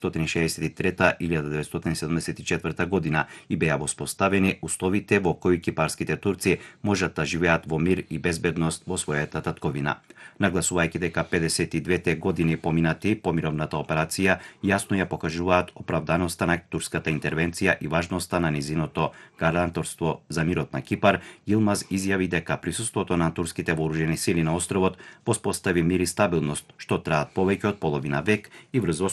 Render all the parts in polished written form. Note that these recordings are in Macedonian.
1963-1974 година и беа воспоставени условите во кои кипарските турци можат да живеат во мир и безбедност во својата татковина. Нагласувајќи дека 52 години поминати по мировната операција јасно ја покажуваат оправданоста на турската интервенција и важноста на низиното гаранторство за мирот на Кипар, Јилмаз изјави дека присуството на турските вооружени сили на островот воспостави мир и стабилност, што траат повеќе од половина век и врз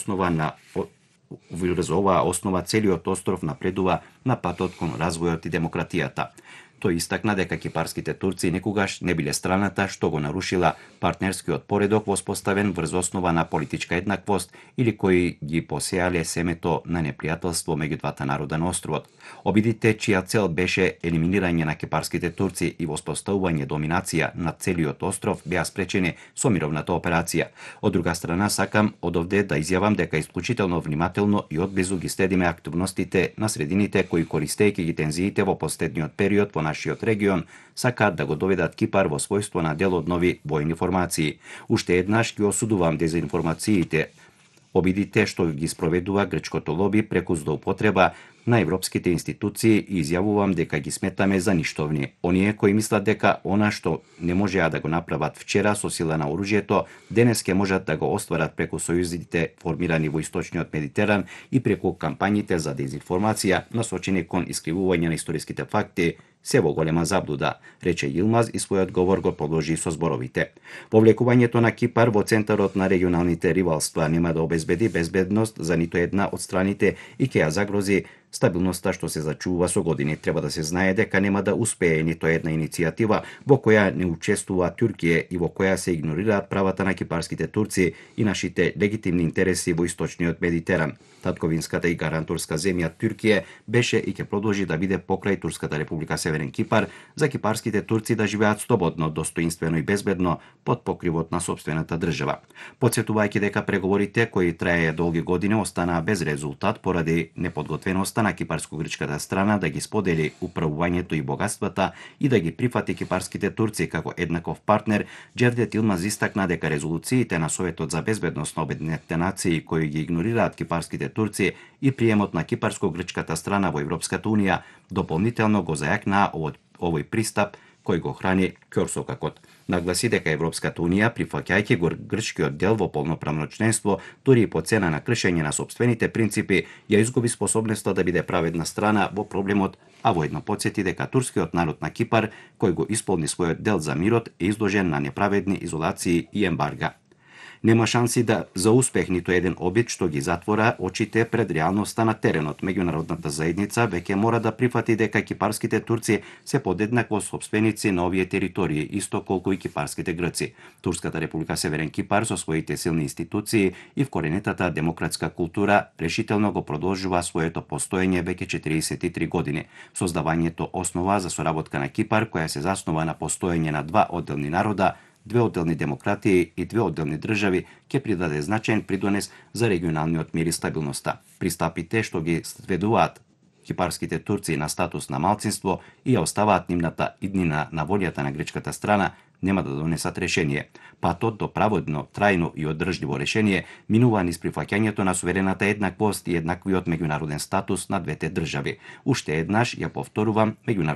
оваа основа целиот остров напредува на патот кон развојот и демократијата. Тој истакна дека кипарските турци никогаш не биле страната што го нарушила партнерскиот поредок воспоставен врз основа на политичка еднаквост или кои ги посеале семето на непријателство меѓу двата народа на островот. Обидите чија цел беше елиминирање на кипарските турци и воспоставување доминација на целиот остров беа спречени со мировната операција. Од друга страна, сакам одовде да изјавам дека исклучително внимателно и одблизу ги следиме активностите на средините кои, користејќи ги тензиите во последниот период во нашиот регион, сакаат да го доведат Кипар во својство на дел од нови војни формации. Уште еднаш ги осудувам дезинформациите, обидите што ги спроведува грчкото лоби преку злоупотреба на европските институции и изјавувам дека ги сметаме за ништовни. Оние кои мислат дека она што не можеа да го направат вчера со сила на оружјето, денес ќе можат да го остварат преку сојузите формирани во Источниот Медитеран и преку кампањите за дезинформација насочени кон искривување на историските факти, се во голема заблуда, рече Јилмаз и својот говор го продолжи со зборовите. Повлекувањето на Кипар во центарот на регионалните ривалства нема да обезбеди безбедност за ниту една од страните и ќе ја загрози стабилноста што се зачува со години. Треба да се знае дека нема да успее ниту една иницијатива во која не учествува Туркија и во која се игнорираат правата на кипарските турци и нашите легитимни интереси во Источниот Медитеран. Татковинската и гаранторска земја Туркија беше и ќе продолжи да биде покрај Турската република Северен Кипар за кипарските турци да живеат слободно, достоинствено и безбедно под покривот на сопствената држава. Потсетувајќи дека преговорите кои траеја долги години останаа без резултат поради неподготвеноста на кипарско-грчката страна да ги сподели управувањето и богатствата и да ги прифати кипарските турци како еднаков партнер, Џевдет Јилмаз истакна дека резолуциите на Советот за безбедност на Обединетите нации кои ги игнорираат кипарските турци и приемот на кипарско-грчката страна во Европската унија дополнително го зајакнаа овој пристап кој го храни ќорсокакот. Нагласи дека Европската унија, прифаќајќи го грчкиот дел во полноправно членство, дури и по цена на кршење на сопствените принципи, ја изгуби способноста да биде праведна страна во проблемот, а воедно потсети дека турскиот народ на Кипар, кој го исполни својот дел за мирот, е изложен на неправедни изолации и ембарга. Нема шанси за успех ниту еден обид што ги затвора очите пред реалноста на теренот. Меѓународната заедница веќе мора да прифати дека кипарските турци се подеднакво сопственици на овие територии, исто колку и кипарските грци. Турската република Северен Кипар со своите силни институции и вкоренетата демократска култура решително го продолжува своето постоење веќе 43 години. Создавањето основа за соработка на Кипар, која се заснова на постоење на два одделни народа, две одделни демократии и две одделни држави, ќе придаде значаен придонес за регионалниот мир и стабилноста. Пристапите што ги сведуваат кипарските турци на статус на малцинство и ја оставаат нивната иднина на волјата на грчката страна, нема да донесат решение. Патот до праведно, трајно и одржливо решение минува низ прифаќањето на суверената еднаквост и еднаквиот меѓународен статус на двете држави. Уште еднаш ја повторувам,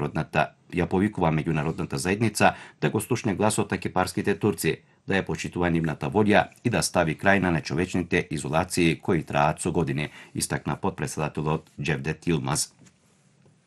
ја повикувам меѓународната заедница да го слушне гласот на кипарските турци, да ја почитува нивната волја и да стави крај на нечовечните изолации кои траат со години, истакна потпредседателот Џевдет Јилмаз.